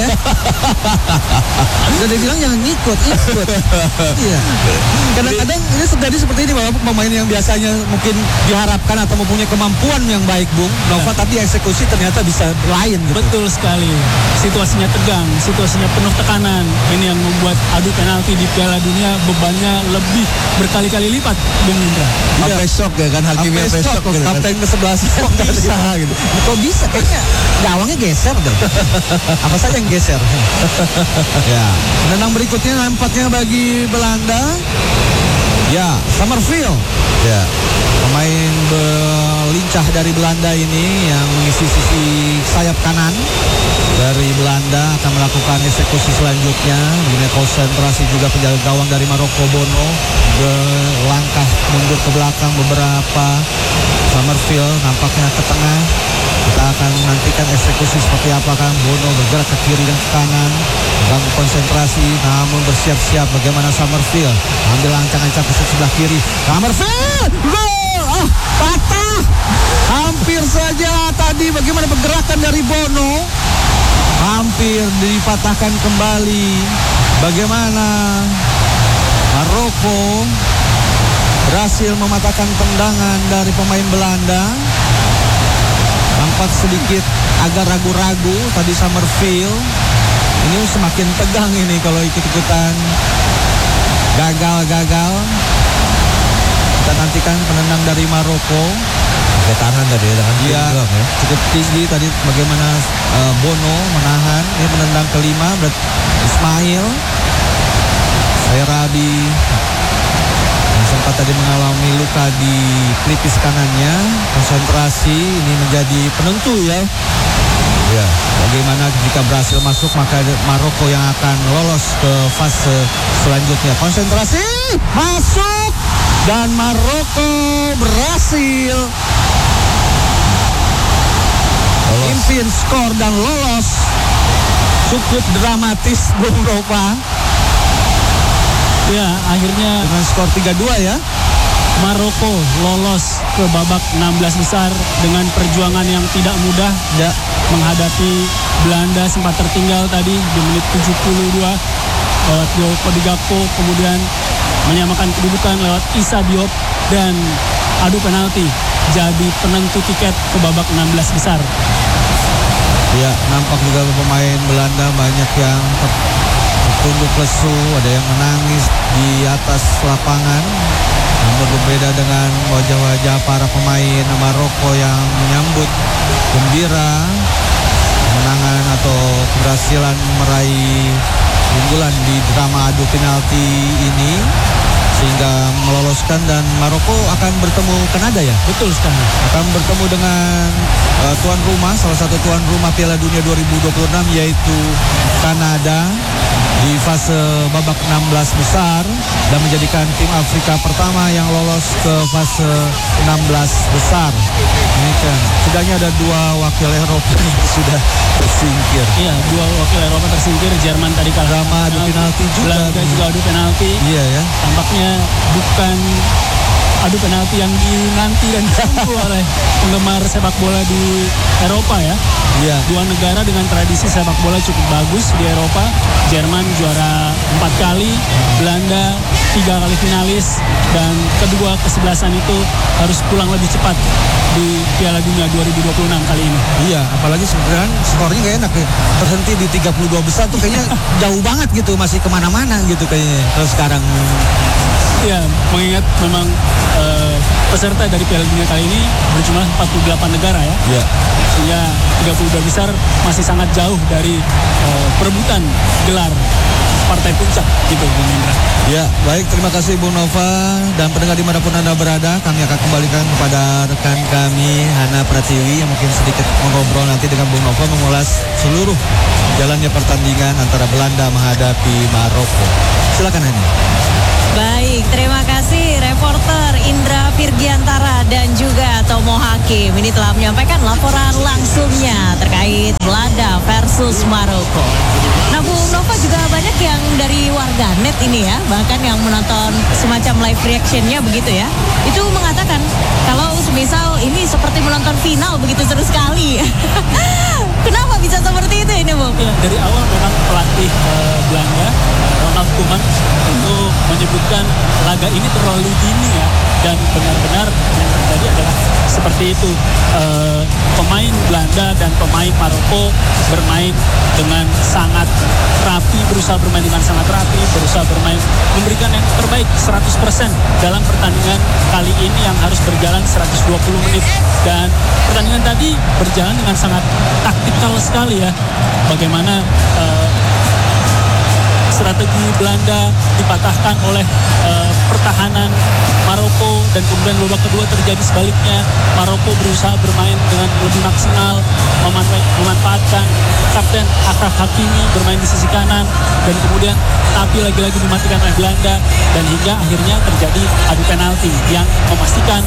Udah dibilang jangan ngikut, ikut. Iya. Kadang-kadang ini terjadi seperti ini, walaupun pemain yang biasanya mungkin diharapkan atau mempunyai kemampuan yang baik, Bung Nova, ya. Tapi eksekusi ternyata bisa lain. Gitu. Betul sekali. Situasinya tegang, situasinya penuh tekanan. Ini yang membuat adu penalti di Piala Dunia bebannya lebih berkali-kali lipat, Bung Indra. Sampai shock ya kan, Hakimi sampai shock. Gitu, kapten ke sebelas kok bisa gitu. Kok bisa? Kayaknya gawangnya geser deh. Apa saja yang geser? Ya. Penendang berikutnya nampaknya bagi Belanda. Ya, Summerfield. Ya. Pemain belincah dari Belanda ini yang mengisi sisi sayap kanan dari Belanda akan melakukan eksekusi selanjutnya. Begini konsentrasi juga penjaga gawang dari Maroko, Bono, berlangkah mundur ke belakang beberapa. Summerfield nampaknya ke tengah. Kita akan menantikan eksekusi seperti apa kan. Bono bergerak ke kiri dan ke kanan, ganggu konsentrasi, namun bersiap-siap bagaimana Summerfield ambil ancang-ancang ke sebelah kiri. Summerfield, gol! Oh, patah. Hampir saja tadi bagaimana pergerakan dari Bono. Hampir dipatahkan kembali. Bagaimana Maroko berhasil mematahkan tendangan dari pemain Belanda. Nampak sedikit agak ragu-ragu tadi Summerfield. Ini semakin tegang ini kalau ikut-ikutan gagal-gagal. Kita nantikan penendang dari Maroko. Ke tangan tadi dengan dia ya. Cukup tinggi tadi bagaimana uh, Bono menahan. Ini penendang kelima berarti Ismail Serabi yang sempat tadi mengalami luka di pelipis kanannya. Konsentrasi ini menjadi penentu ya. Ya, bagaimana jika berhasil masuk maka Maroko yang akan lolos ke fase selanjutnya. Konsentrasi masuk dan Maroko berhasil pimpin skor dan lolos. Cukup dramatis, Bung Nova. Ya, akhirnya dengan skor tiga dua ya. Maroko lolos ke babak enam belas besar dengan perjuangan yang tidak mudah ya. Menghadapi Belanda sempat tertinggal tadi di menit tujuh puluh dua lewat gol Cody Gakpo, kemudian menyamakan kedudukan lewat Issa Diop, dan adu penalti jadi penentu tiket ke babak enam belas besar. Ya, nampak juga pemain Belanda banyak yang tertunduk lesu, ada yang menangis di atas lapangan. Namun berbeda dengan wajah-wajah para pemain Maroko yang menyambut gembira kemenangan atau keberhasilan meraih unggulan di drama adu penalti ini, sehingga meloloskan. Dan Maroko akan bertemu Kanada ya? Betul sekali. Akan bertemu dengan uh, tuan rumah, salah satu tuan rumah Piala Dunia dua ribu dua puluh enam yaitu Kanada di fase babak enam belas besar dan menjadikan tim Afrika pertama yang lolos ke fase enam belas besar. Ini kan setidaknya ada dua wakil Eropa yang sudah tersingkir. Iya, dua wakil Eropa tersingkir. Jerman tadi kalah drama adu penalti juga. Belanda juga adu penalti. Iya ya. Tampaknya bukan adu penalti yang dinanti dan ditunggu oleh penggemar sepak bola di Eropa ya. Iya. Dua negara dengan tradisi sepak bola cukup bagus di Eropa. Jerman juara empat kali, Belanda tiga kali finalis, dan kedua kesebelasan itu harus pulang lebih cepat di Piala Dunia dua ribu dua puluh enam kali ini. Iya, apalagi sebenarnya skornya gak enak ya. Terhenti di tiga puluh dua besar tuh kayaknya jauh banget gitu, masih kemana-mana gitu kayaknya. Terus sekarang ya, mengingat memang uh, peserta dari Piala Dunia kali ini berjumlah empat puluh delapan negara ya. Iya. Sehingga tiga puluh dua besar masih sangat jauh dari uh, perebutan gelar partai puncak gitu, Bung Indra. Ya, baik, terima kasih Bung Nova dan pendengar dimanapun Anda berada. Kami akan kembalikan kepada rekan kami Hana Pratiwi yang mungkin sedikit mengobrol nanti dengan Bung Nova mengulas seluruh jalannya pertandingan antara Belanda menghadapi Maroko. Silakan Hana. Baik, terima kasih reporter Indra Virgiantara dan juga Tomo Hakim ini telah menyampaikan laporan langsungnya terkait Belanda versus Maroko. Nah, Bu Nova, juga banyak yang dari warganet ini ya, bahkan yang menonton semacam live reactionnya begitu ya, itu mengatakan kalau semisal ini seperti menonton final begitu seru sekali. Kenapa bisa seperti itu ini, Bu? Ya, dari awal memang pelatih uh, Belanda, Ronald Koeman, itu menyebutkan laga ini terlalu dini ya, dan benar-benar yang terjadi adalah seperti itu. Uh, pemain Belanda dan pemain Maroko bermain dengan sangat rapi, berusaha bermain dengan sangat rapi, berusaha bermain memberikan yang terbaik seratus persen dalam pertandingan kali ini yang harus berjalan seratus dua puluh menit. Dan pertandingan tadi berjalan dengan sangat taktikal sekali ya. Bagaimana uh, strategi Belanda dipatahkan oleh uh, pertahanan Maroko, dan kemudian babak kedua terjadi sebaliknya. Maroko berusaha bermain dengan lebih maksimal, memanfaatkan Kapten Achraf Hakimi bermain di sisi kanan, dan kemudian tapi lagi-lagi dimatikan oleh Belanda, dan hingga akhirnya terjadi adu penalti yang memastikan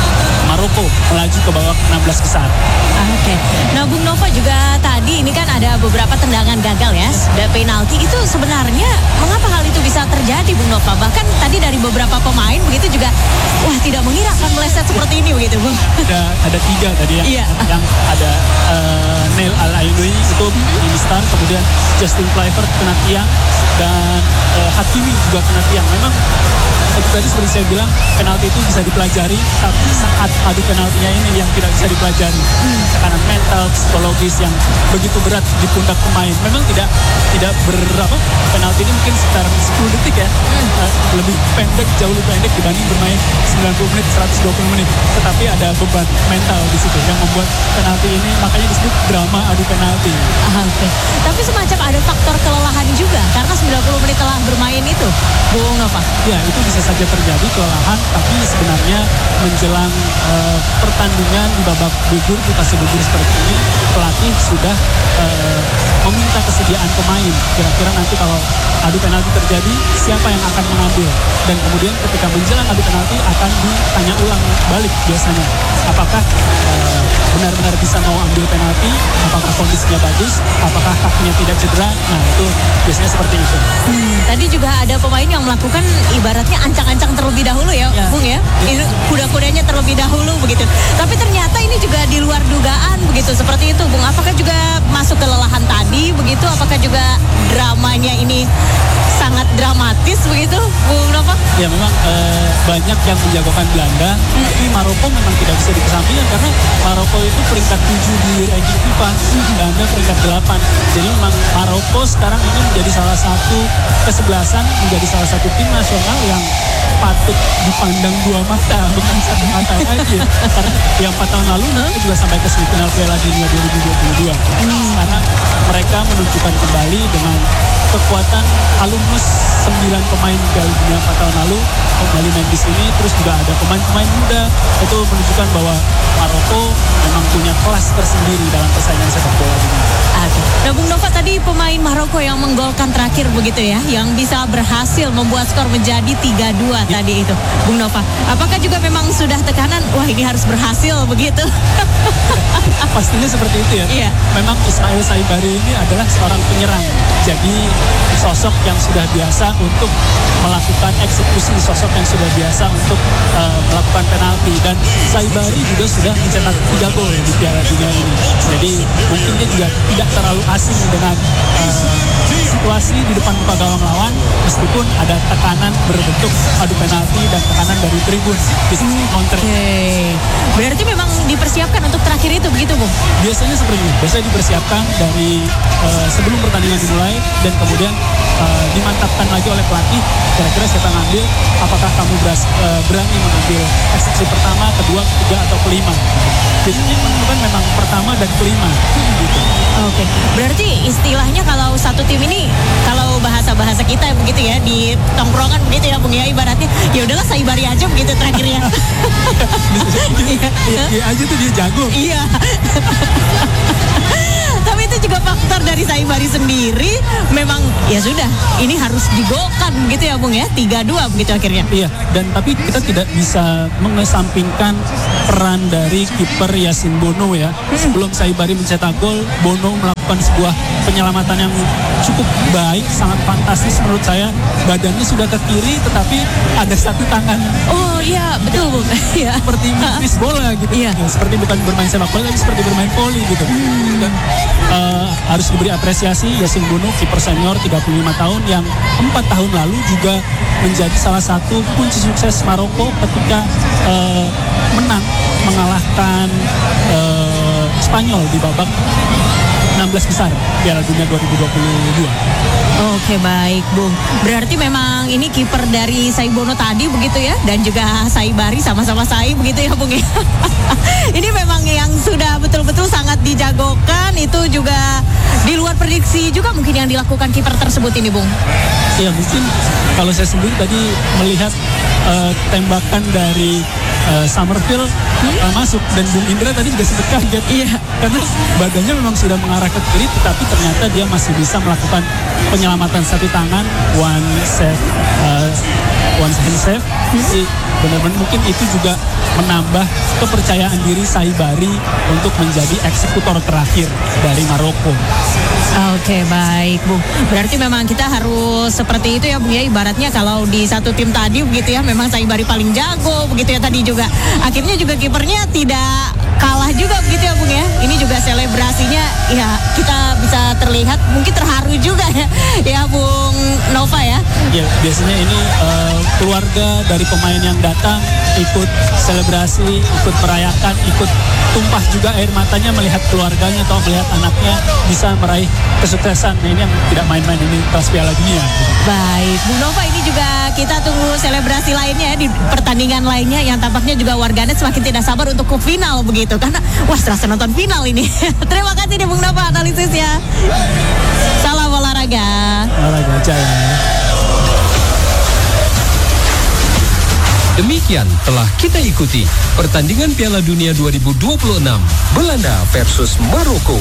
Maroko melaju ke babak enam belas besar. Oke. Okay. Nah, Bung Nova, juga tadi ini kan ada beberapa tendangan gagal ya, dan penalti itu sebenarnya mengapa hal itu bisa terjadi, Bung Nova? Bahkan tadi dari beberapa pemain begitu juga, wah, tidak mengira akan meleset seperti ini begitu, Bung. Ada ada tiga tadi ya. Iya. Yang ada uh, Neil Al-Ainoui itu ini start, kemudian Justin Kluivert kena tiang, dan uh, Hakimi juga kena tiang. Memang itu tadi seperti saya bilang, penalti itu bisa dipelajari, tapi saat adu penaltinya ini yang tidak bisa dipelajari. Hmm. Tekanan mental, psikologis yang begitu berat di pundak pemain. Memang tidak tidak berapa, penalti ini mungkin sekitar sepuluh detik ya. Hmm. Uh, lebih pendek, jauh lebih pendek dibanding bermain sembilan puluh menit, seratus dua puluh menit. Tetapi ada beban mental di situ yang membuat penalti ini, makanya disebut drama adu penalti. Ah, Oke. Okay. Tapi semacam ada faktor kelelahan juga karena sembilan puluh menit telah bermain itu, Bung Nova. Ya, itu bisa saja terjadi kelelahan, tapi sebenarnya menjelang uh, pertandingan di babak gugur, di fase gugur seperti ini, pelatih sudah uh, meminta kesediaan pemain. Kira-kira nanti kalau adu penalti terjadi, siapa yang akan mengambil? Dan kemudian ketika menjelang adu penalti akan ditanya ulang balik biasanya. Apakah uh, benar-benar bisa mau ambil penalti? Apakah kondisinya bagus? Apakah kakinya tidak cedera? Nah, itu biasanya seperti itu. Hmm, tadi juga ada pemain yang melakukan ibaratnya ancang-ancang terlebih dahulu ya, ya. Bung ya. Ini kuda-kudanya terlebih dahulu begitu. Tapi ternyata ini juga di luar dugaan begitu, seperti itu, Bung. Apakah juga masuk kelelahan tadi begitu? Apakah juga dramanya ini sangat dramatis begitu, Bung Nova? Ya, memang eh, banyak yang menjagokan Belanda, hmm. tapi Maroko memang tidak bisa dikesampingkan karena Maroko itu peringkat tujuh di ranking FIFA, hmm. Belanda peringkat delapan. Jadi memang Maroko sekarang ini menjadi salah satu kesebelasan, menjadi salah satu tim nasional yang patut dipandang dua mata, bukan satu mata aja. Karena yang empat tahun lalu mereka juga sampai ke semifinal Piala Dunia dua ribu dua puluh dua. Hmm. Karena mereka menunjukkan kembali dengan kekuatan alumnus sembilan pemain Piala Dunia empat tahun lalu kembali main di sini. Terus juga ada pemain-pemain muda, itu menunjukkan bahwa Maroko memang punya kelas tersendiri dalam persaingan sepak bola dunia. Okay. Nah, Bung Nova, tadi pemain Maroko yang menggolkan terakhir begitu ya, yang bisa berhasil membuat skor menjadi tiga dua ya. Tadi itu, Bung Nova. Apakah juga memang sudah tekanan, wah ini harus berhasil begitu? Pastinya seperti itu ya. Iya. Memang Ismail Saibari ini adalah seorang penyerang. Jadi sosok yang sudah biasa untuk melakukan eksekusi, sosok yang sudah biasa untuk uh, melakukan penalti, dan Saibari juga sudah mencetak tiga gol di Piala Dunia ini. Jadi mungkin dia juga tidak terlalu asing dengan uh, situasi di depan muka gawang lawan, meskipun ada tekanan berbentuk adu penalti dan tekanan dari tribun di sisi counter. Oke, okay. Berarti memang dipersiapkan untuk terakhir itu begitu, Bung? Biasanya seperti itu. Biasanya dipersiapkan dari uh, sebelum pertandingan dimulai, dan kemudian uh, dimantapkan lagi oleh pelatih. Kira-kira siapa yang ngambil? Apakah kamu beras, uh, berani mengambil eksekusi pertama, kedua, ketiga, atau kelima? Jadi ini menentukan memang pertama dan kelima. Gitu. Oke, okay. Berarti istilahnya kalau satu tim ini, kalau bahasa-bahasa kita begitu ya, di tongkrongan begitu ya, Bung ya, ibaratnya ya udahlah Saibari aja begitu terakhirnya. Iya, iya aja tuh dia jago. Iya. Tapi itu juga faktor dari Saibari Saibari sendiri memang ya sudah, ini harus digokan gitu ya Bung ya, tiga dua begitu akhirnya. Iya, dan tapi kita tidak bisa mengesampingkan peran dari kiper Yasin Bono ya. Sebelum Saibari mencetak gol, Bono melakukan sebuah penyelamatan yang cukup baik, sangat fantastis menurut saya. Badannya sudah ke kiri, tetapi ada satu tangan Oh iya, betul Bung. Iya. seperti miss bola gitu. Iya. Ya, seperti bukan bermain sepak bola, tapi seperti bermain voli gitu. Dan uh, harus diberi apresiasi Yasin Bono, kiper senior tiga puluh lima tahun yang empat tahun lalu juga menjadi salah satu kunci sukses Maroko ketika uh, menang mengalahkan uh, Spanyol di babak enam belas besar Piala Dunia dua ribu dua puluh dua. Oke baik Bung, berarti memang ini kiper dari Saibono tadi begitu ya, dan juga Saibari sama-sama Sai begitu ya Bung ya. Ini memang yang sudah betul-betul sangat dijagokan, itu juga di luar prediksi juga mungkin yang dilakukan kiper tersebut ini Bung. Ya mungkin kalau saya sendiri tadi melihat uh, tembakan dari uh, Summerfield uh, masuk, dan Bung Indra tadi juga sempat kaget. Iya. Karena badannya memang sudah mengarah ke kiri, tetapi ternyata dia masih bisa melakukan penyelamatan satu tangan, one save, uh, one hand save. Jadi benar-benar mungkin itu juga menambah kepercayaan diri Saibari untuk menjadi eksekutor terakhir dari Maroko. Oke baik Bung, berarti memang kita harus seperti itu ya Bung ya, ibaratnya kalau di satu tim tadi begitu ya, memang Saibari paling jago begitu ya, tadi juga akhirnya juga kipernya tidak kalah juga begitu ya Bung ya. Ini juga selebrasinya ya kita bisa terlihat mungkin terharu juga ya ya Bung Nova ya. Ya biasanya ini uh, keluarga dari pemain yang datang ikut selebrasi, ikut merayakan, ikut tumpah juga air matanya melihat keluarganya atau melihat anaknya bisa meraih kesuksesan. Nah, ini yang tidak main-main, ini kelas Piala Dunia. Baik, Bung Nova, ini juga kita tunggu selebrasi lainnya ya, di pertandingan lainnya yang tampaknya juga warganet semakin tidak sabar untuk ke final begitu, karena wah serasa nonton final ini. Terima kasih nih Bung Nova analisisnya. Salam olahraga. Olahraga Jaya. Demikian telah kita ikuti pertandingan Piala Dunia dua ribu dua puluh enam Belanda versus Maroko.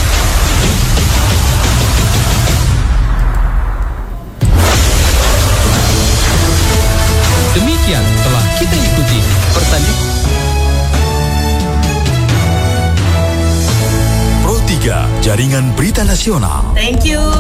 Demikian telah kita ikuti pertandingan Pro tiga, Jaringan Berita Nasional. Thank you.